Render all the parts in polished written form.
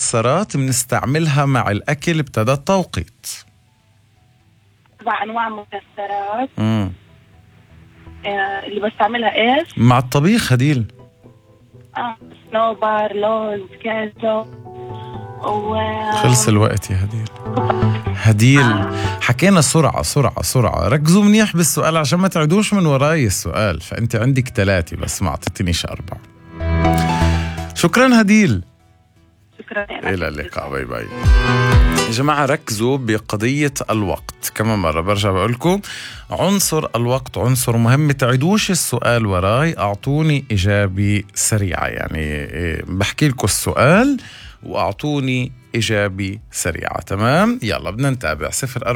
مكسرات بنستعملها مع الأكل ابتدى التوقيت. 4 أنواع مكسرات. اللي بستعملها إيش؟ مع الطبيخ هديل. صنوبر، لوز، كاجو خلص الوقت يا هديل. حكينا سرعة. ركزوا منيح بالسؤال عشان ما تعدوش من وراي السؤال. فأنت عندك 3 بس ما أعطيتنيش 4. شكرا هديل. شكرا. إلى اللقاء. باي باي. يا جماعة ركزوا بقضية الوقت. كمان مرة برجع بقولكم عنصر الوقت عنصر مهم. تعيدوش السؤال وراي، أعطوني إجابة سريعة. يعني بحكي لكم السؤال وأعطوني إجابة سريعة. تمام؟ يلا بدنا نتابع.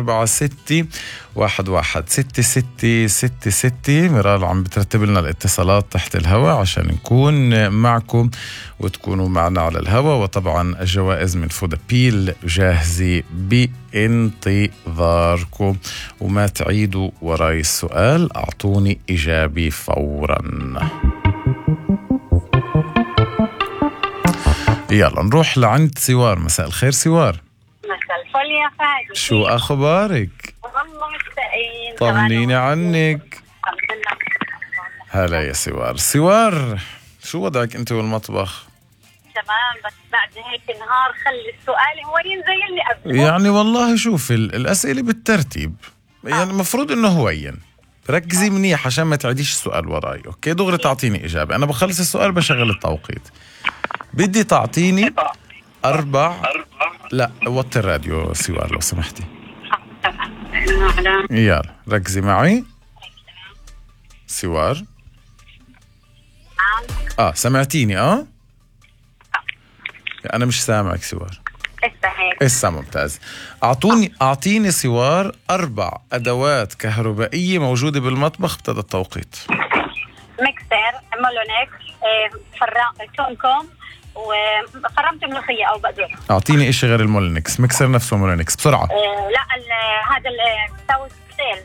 046-116666. ميرال عم بترتب لنا الاتصالات تحت الهواء عشان نكون معكم وتكونوا معنا على الهواء. وطبعا الجوائز من فودابيل جاهزة بانتظاركم. وما تعيدوا وراي السؤال، أعطوني إجابة فورا. يلا نروح لعند سوار. مساء الخير سوار. مساء الفل يا فادي. شو أخبارك؟ والله مشتاقين. طمنيني عنك. هلا يا سوار. شو وضعك أنت والمطبخ؟ تمام، بس بعد هيك نهار خلي السؤال هو ينزلني قبل. يعني والله شوف الأسئلة بالترتيب. يعني المفروض إنه هوين. ركزي منيح عشان ما تعديش السؤال وراي. أوكي دغري تعطيني إجابة. أنا بخلص السؤال بشغل التوقيت. بدي تعطيني 4. لا وطي الراديو سوار لو سمحتي. يلا ركزي معي سوار. سمعتيني؟ أنا مش سامعك سوار. إسا ممتاز. أعطيني سوار 4 أدوات كهربائية موجودة بالمطبخ ابتدى التوقيت. ميكسر، مولونكس، تومكوم، وفرمت ملوخية أو بقدونس. أعطيني إشي غير المولينكس. ميكسر نفسه مولينكس بسرعة. لا هذا الساوث ستيل.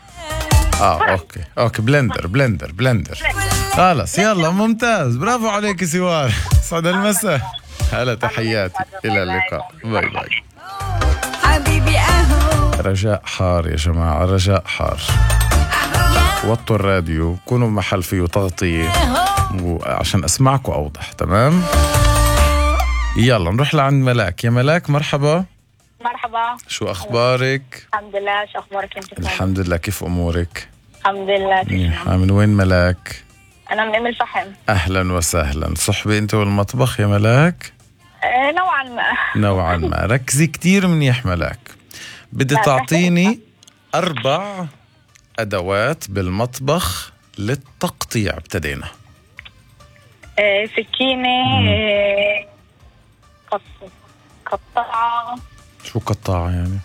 أوكي بلندر. خلاص يلا ممتاز. برافو عليك سوار. سعد المساء. هلا تحياتي. إلى اللقاء. باي باي. حبيبي رجاء حار يا جماعة، رجاء حار. وطوا الراديو، كونوا محل فيه تغطية وعشان أسمعكم أوضح. تمام؟ يلا نروح لعند ملاك. يا ملاك مرحبا. مرحبا. شو أخبارك؟ الحمد لله. شو أخبارك أنت؟ الحمد لله. كيف أمورك؟ الحمد لله. من وين ملاك؟ أنا من الفحم. أهلا وسهلا. صحبة أنت والمطبخ يا ملاك؟ نوعا ما. ركزي كتير منيح ملاك. بدي تعطيني 4 أدوات بالمطبخ للتقطيع. ابتدينا. سكينة، قطاعة. شو قطاعة يعني؟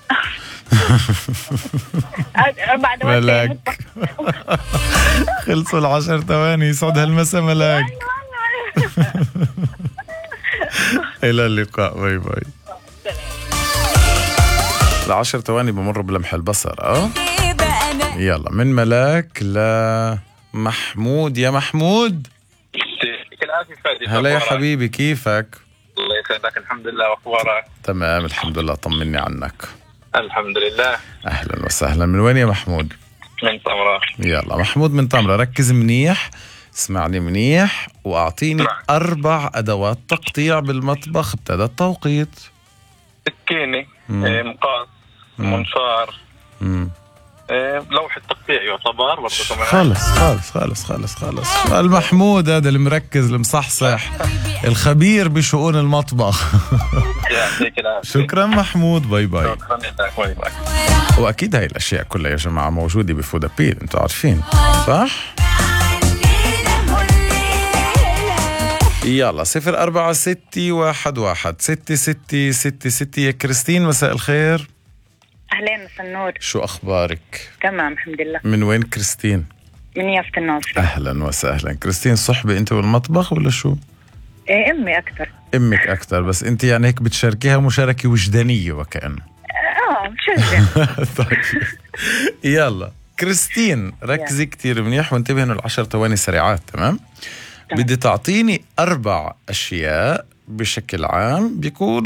4 أدوات ملاك. خلصوا 10 ثواني. يسعد هالمسا ملاك. إلى اللقاء. باي باي. 10 ثواني بمر بلمح البصر. يلا من ملاك لمحمود. يا محمود. هلا يا حبيبي، كيفك؟ الله يسعدك. الحمد لله. واخبارك؟ تمام الحمد لله. طمني عنك. الحمد لله. اهلا وسهلا. من وين يا محمود؟ من طمرة. يلا محمود من طمرة. ركز منيح، اسمعني منيح، واعطيني 4 ادوات تقطيع بالمطبخ ابتدى التوقيت. سكينة، مقاس، منشار، لوحة تقطيع يعتبر برضه. خلص. المحمود هذا المركز المصحصح الخبير بشؤون المطبخ. شكرا محمود. باي باي. واكيد هاي الاشياء كلها يا جماعة موجودة بفودابيل. انتوا عارفين صح؟ يلا 046-116666. يا كريستين مساء الخير. أهلين مساء النور. شو أخبارك؟ تمام الحمد لله. من وين كريستين؟ من يافت الناصر. أهلا وسهلا. كريستين صحبة أنت والمطبخ ولا شو؟ أمي أكثر. أمك أكثر، بس أنت يعني هيك بتشاركيها مشاركة وجدانية وكأنه. شجع. طيب يلا كريستين ركزي كتير منيح وانتبهي انه 10 ثواني سريعات. تمام. بدي تعطيني 4 أشياء بشكل عام بيكونوا